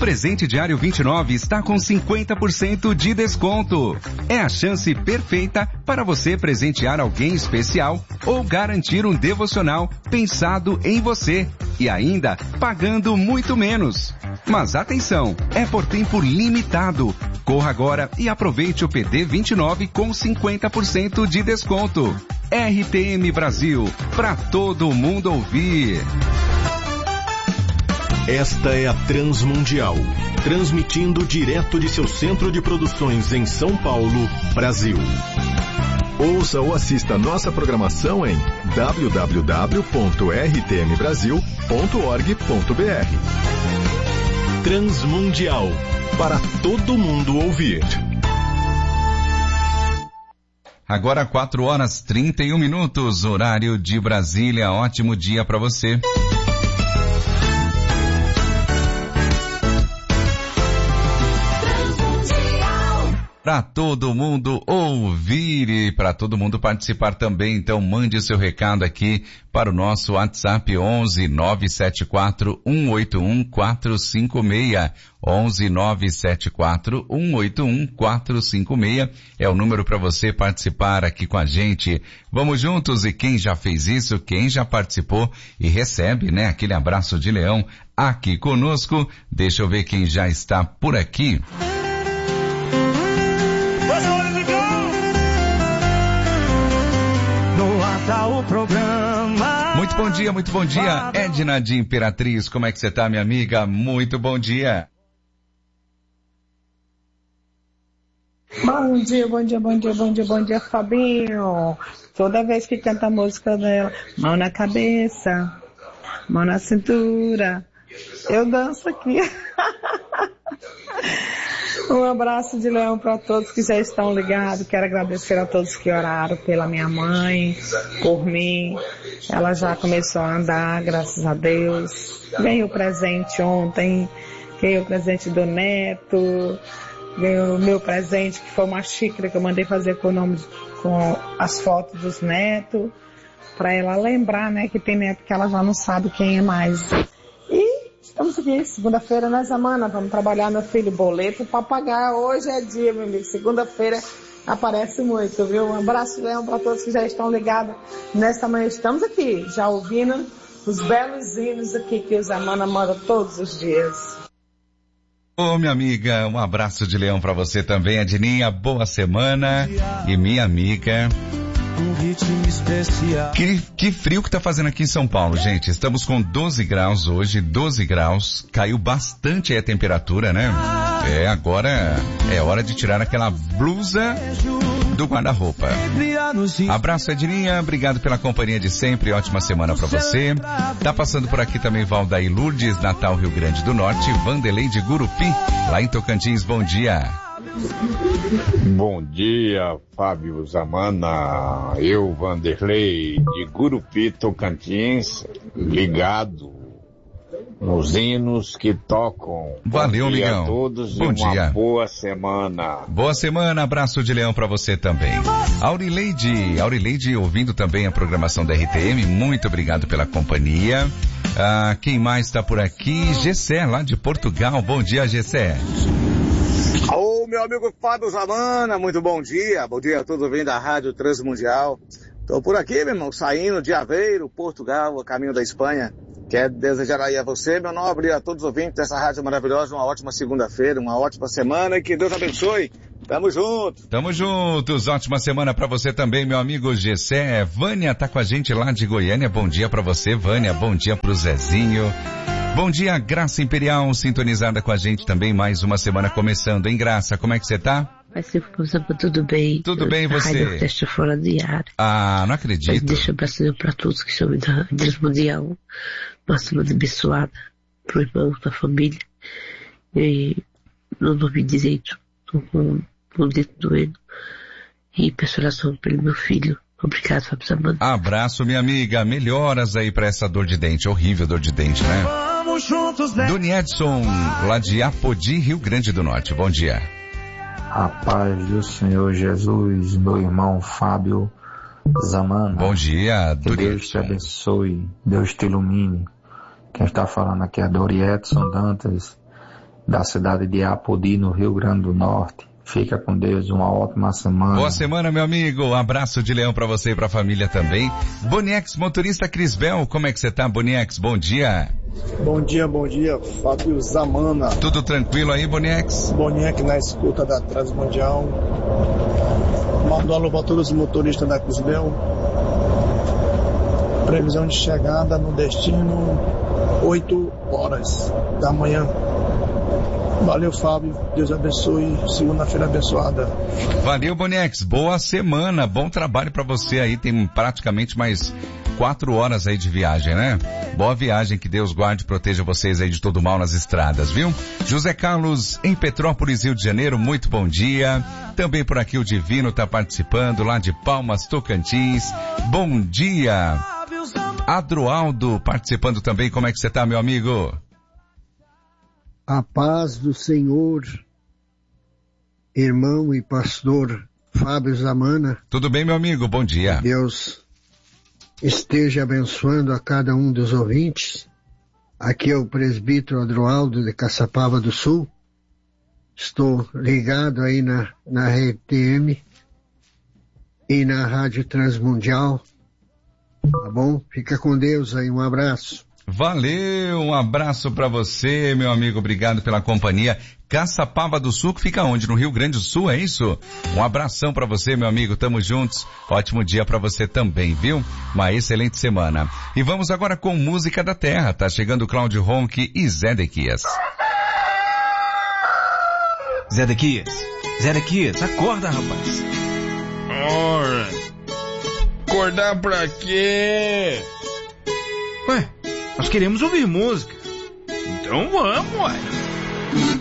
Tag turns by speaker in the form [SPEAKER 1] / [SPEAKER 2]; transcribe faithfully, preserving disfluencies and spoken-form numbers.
[SPEAKER 1] presente diário vinte e nove está com cinquenta por cento de desconto. É a chance perfeita para você presentear alguém especial ou garantir um devocional pensado em você e ainda pagando muito menos. Mas atenção, é por tempo limitado. Corra agora e aproveite o P D vinte e nove com cinquenta por cento de desconto. R T M Brasil, para todo mundo ouvir.
[SPEAKER 2] Esta é a Transmundial, transmitindo direto de seu centro de produções em São Paulo, Brasil. Ouça ou assista nossa programação em w w w ponto r t m brasil ponto org ponto b r. Transmundial, para todo mundo ouvir.
[SPEAKER 1] Agora quatro horas e trinta e um minutos, horário de Brasília. Ótimo dia para você. Para todo mundo ouvir e para todo mundo participar também. Então mande seu recado aqui para o nosso WhatsApp onze nove sete quatro um oito um quatro cinco seis. onze nove sete quatro um oito um quatro cinco seis é o número para você participar aqui com a gente. Vamos juntos, e quem já fez isso, quem já participou e recebe, né, aquele abraço de leão aqui conosco. Deixa eu ver quem já está por aqui.
[SPEAKER 3] O programa.
[SPEAKER 1] Muito bom dia, muito bom dia, Edna de Imperatriz, como é que você tá, minha amiga? Muito bom dia.
[SPEAKER 4] Bom dia, bom dia, bom dia, bom dia, bom dia, Fabinho. Toda vez que canta a música dela, mão na cabeça, mão na cintura, eu danço aqui. Um abraço de leão para todos que já estão ligados. Quero agradecer a todos que oraram pela minha mãe, por mim. Ela já começou a andar, graças a Deus. Ganhei o presente ontem, ganhei o presente do neto, ganhei o meu presente, que foi uma xícara que eu mandei fazer com o nome, com as fotos dos netos, para ela lembrar, né, que tem neto que ela já não sabe quem é mais. Estamos aqui, segunda-feira, né, semana, vamos trabalhar, meu filho, boleto para pagar. Hoje é dia, meu amigo, segunda-feira aparece muito, viu? Um abraço, Leão, para todos que já estão ligados nesta manhã. Estamos aqui, já ouvindo os belos hinos aqui que os Amana manda todos os dias.
[SPEAKER 1] Ô, minha amiga, um abraço de leão para você também, Edninha, boa semana. E minha amiga...
[SPEAKER 3] Um ritmo especial.
[SPEAKER 1] Que, que frio que tá fazendo aqui em São Paulo, gente. Estamos com doze graus hoje, doze graus. Caiu bastante a temperatura, né? É, agora é hora de tirar aquela blusa do guarda-roupa. Abraço, Edninha. Obrigado pela companhia de sempre. Ótima semana pra você. Tá passando por aqui também Valdaí Lourdes, Natal, Rio Grande do Norte. Vanderlei de Gurupi, lá em Tocantins. Bom dia.
[SPEAKER 5] Bom dia, Fábio Zamana. Eu, Vanderlei de Gurupi, Tocantins, ligado nos hinos que tocam.
[SPEAKER 1] Valeu,
[SPEAKER 5] Bom dia
[SPEAKER 1] amigão.
[SPEAKER 5] a todos.
[SPEAKER 1] Bom
[SPEAKER 5] e uma
[SPEAKER 1] dia.
[SPEAKER 5] boa semana.
[SPEAKER 1] Boa semana, abraço de leão pra você também. Aurileide, Aurileide ouvindo também a programação da R T M, muito obrigado pela companhia. Ah, quem mais está por aqui? Gessé, lá de Portugal. Bom dia, Gessé.
[SPEAKER 6] Ô, meu amigo Fábio Zamana, muito bom dia. Bom dia a todos ouvindo da Rádio Transmundial. Estou por aqui, meu irmão, saindo de Aveiro, Portugal, a caminho da Espanha. Quero desejar aí a você, meu nobre, e a todos os ouvintes dessa rádio maravilhosa, uma ótima segunda-feira, uma ótima semana e que Deus abençoe. Tamo junto.
[SPEAKER 1] Tamo juntos, ótima semana pra você também, meu amigo Gessé. Vânia tá com a gente lá de Goiânia. Bom dia pra você, Vânia. Bom dia pro Zezinho. Bom dia, Graça Imperial, sintonizada com a gente também, mais uma semana começando, hein, Graça? Como é que você tá?
[SPEAKER 7] Vai ser, tudo bem.
[SPEAKER 1] Tudo bem, você?
[SPEAKER 7] Rádio Teste Fora do Ar.
[SPEAKER 1] Ah, não acredito.
[SPEAKER 7] Deixa um abraço para todos que estão da Transmundial. Uma semana abençoada pro irmão, pra família. E não dormi direito, tô com o dedo doendo. E peço oração pelo meu filho. Obrigado, Fábio Zamana.
[SPEAKER 1] Abraço, minha amiga. Melhoras aí pra essa dor de dente. Horrível dor de dente, né?
[SPEAKER 3] Vamos juntos, né?
[SPEAKER 1] Doni Edson, lá de Apodi, Rio Grande do Norte. Bom dia.
[SPEAKER 8] A paz do Senhor Jesus, meu irmão Fábio Zamana.
[SPEAKER 1] Bom dia,
[SPEAKER 8] que Deus te abençoe, Deus te ilumine. Quem está falando aqui é Dori Edson Dantas, da cidade de Apodi, no Rio Grande do Norte. Fica com Deus, uma ótima semana.
[SPEAKER 1] Boa semana, meu amigo. Um abraço de leão pra você e pra família também. Boniex, motorista Crisbel, como é que você tá, Boniex? Bom dia.
[SPEAKER 9] Bom dia, bom dia, Fábio Zamana.
[SPEAKER 1] Tudo tranquilo aí, Boniex?
[SPEAKER 9] Boniex na escuta da Transmundial. Mando alô para todos os motoristas da Crisbel. Previsão de chegada no destino, oito horas da manhã. Valeu, Fábio. Deus abençoe. Segunda-feira abençoada.
[SPEAKER 1] Valeu, Boniex. Boa semana. Bom trabalho pra você aí. Tem praticamente mais quatro horas aí de viagem, né? Boa viagem. Que Deus guarde e proteja vocês aí de todo mal nas estradas, viu? José Carlos, em Petrópolis, Rio de Janeiro. Muito bom dia. Também por aqui o Divino tá participando, lá de Palmas, Tocantins. Bom dia. Adroaldo participando também. Como é que você tá, meu amigo?
[SPEAKER 10] A paz do Senhor, irmão e pastor Fábio Zamana.
[SPEAKER 1] Tudo bem, meu amigo? Bom dia.
[SPEAKER 10] Deus esteja abençoando a cada um dos ouvintes. Aqui é o presbítero Adroaldo de Caçapava do Sul. Estou ligado aí na, na R T M e na Rádio Transmundial. Tá bom? Fica com Deus aí, um abraço.
[SPEAKER 1] Valeu, um abraço pra você, meu amigo, obrigado pela companhia. Caçapava do Sul, que fica onde? No Rio Grande do Sul, é isso? Um abração pra você, meu amigo, tamo juntos, ótimo dia pra você também, viu? Uma excelente semana. E vamos agora com música da terra, tá chegando Cláudio Ronque e Zedequias.
[SPEAKER 11] Zedequias, Zedequias, acorda, rapaz.
[SPEAKER 5] Ora, acordar pra quê?
[SPEAKER 11] Ué, nós queremos ouvir música.
[SPEAKER 5] Então vamos, ué.